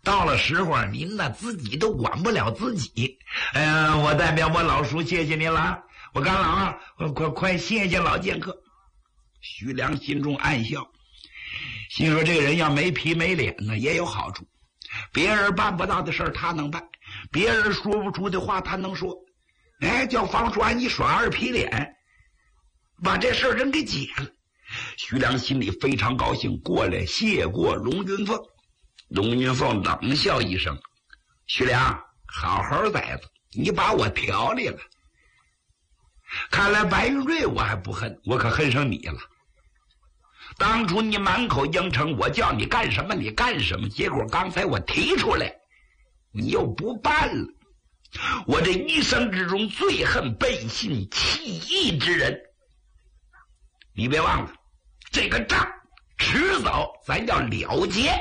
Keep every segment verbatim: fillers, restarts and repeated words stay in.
到了时候您呢自己都管不了自己。哎呀，我代表我老叔谢谢您了，我干老啊，快快谢谢老剑客。徐良心中暗笑，心说这个人要没皮没脸呢也有好处，别人办不到的事儿他能办，别人说不出的话他能说。哎，叫方叔安一耍二皮脸，把这事儿人给解了。徐良心里非常高兴，过来谢过龙云凤。龙云凤冷笑一声：“徐良，好好崽子，你把我调理了。看来白云瑞我还不恨，我可恨上你了。当初你满口应承，我叫你干什么你干什么，结果刚才我提出来，你又不办了。我这一生之中最恨背信弃义之人。你别忘了，这个账迟早咱要了结。”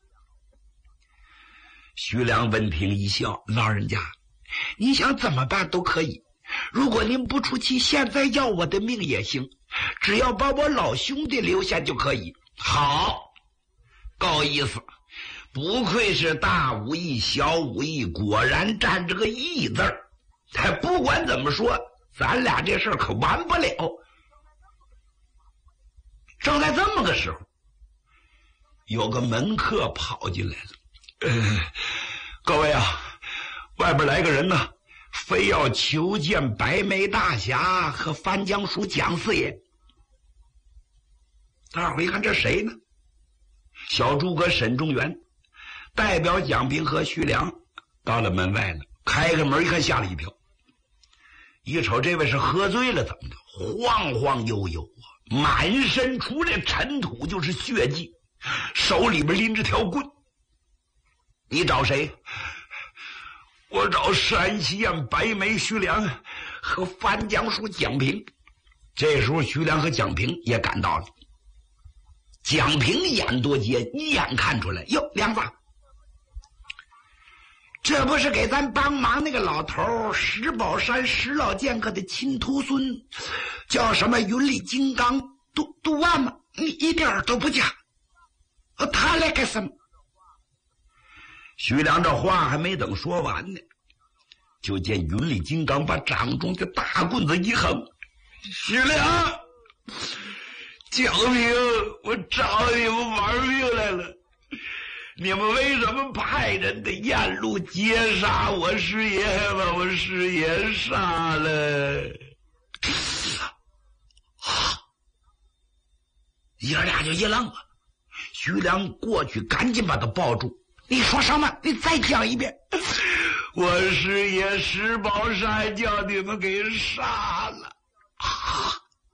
徐良闻听一笑：“老人家，你想怎么办都可以，如果您不出气，现在要我的命也行，只要把我老兄弟留下就可以。”好，够意思，不愧是大武艺小武艺，果然占着个义字儿。他不管怎么说，咱俩这事儿可完不了。正在这么个时候，有个门客跑进来了。呃，各位啊，外边来个人呢，非要求见白眉大侠和翻江叔蒋四爷。大伙一看这谁呢？小诸葛沈仲元代表蒋平和徐良到了门外了，开个门一看吓了一跳，一瞅这位是喝醉了怎么的，晃晃悠悠啊，满身除了尘土就是血迹，手里边拎着条棍。你找谁？我找山西县白眉徐良和翻江叔蒋平。这时候徐良和蒋平也赶到了。蒋平眼多结，一眼看出来，哟，梁子，这不是给咱帮忙那个老头石宝山石老剑客的亲徒孙，叫什么云里金刚杜杜万吗？你一点都不假。他来干什么？徐良这话还没等说完呢，就见云里金刚把掌中的大棍子一横：“徐良，蒋平，我找你们玩命来了！你们为什么派人的沿路截杀我师爷，把我师爷杀了？”爷俩就一愣啊。徐良过去赶紧把他抱住：“你说什么？你再讲一遍。”“我师爷石宝山叫你们给杀了。”啊！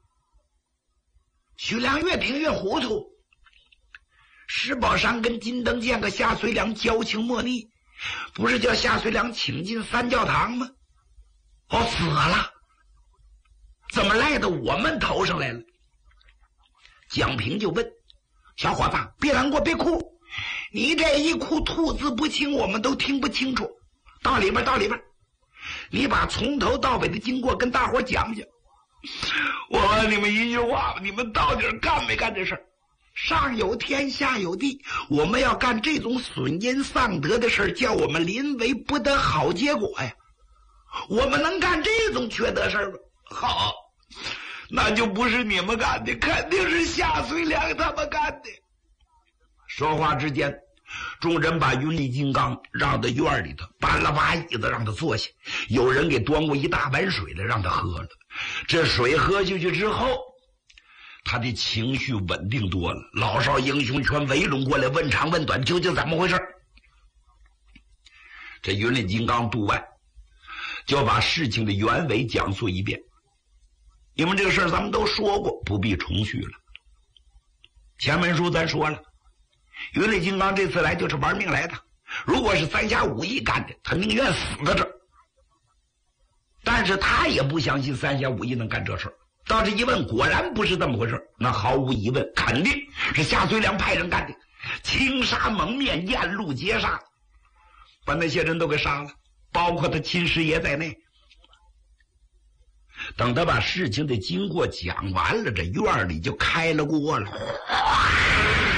徐良越听越糊涂。石宝山跟金灯剑和夏遂良交情莫逆，不是叫夏遂良请进三教堂吗？哦，死了，怎么赖到我们头上来了？蒋平就问：“小伙子，别难过，别哭，你这一哭吐字不清，我们都听不清楚。到里边，到里边，你把从头到尾的经过跟大伙讲讲。我问你们一句话，你们到底干没干这事儿？上有天，下有地，我们要干这种损阴丧德的事儿，叫我们临危不得好结果呀。我们能干这种缺德事儿吗？好，那就不是你们干的，肯定是夏遂良他们干的。”说话之间，众人把云里金刚让到院里头，搬了把椅子让他坐下，有人给端过一大碗水来让他喝了。这水喝下去之后，他的情绪稳定多了，老少英雄全围拢过来问长问短，究竟怎么回事？这云里金刚杜万就把事情的原委讲述一遍。你们这个事儿咱们都说过，不必重叙了。前文书咱说了，云里金刚这次来就是玩命来的，如果是三侠五义干的，他宁愿死在这儿。但是他也不相信三侠五义能干这事儿。到这一问，果然不是这么回事，那毫无疑问，肯定是夏遂良派人干的，青纱蒙面，沿路截杀，把那些人都给杀了，包括他亲师爷在内。等他把事情的经过讲完了，这院里就开了锅了。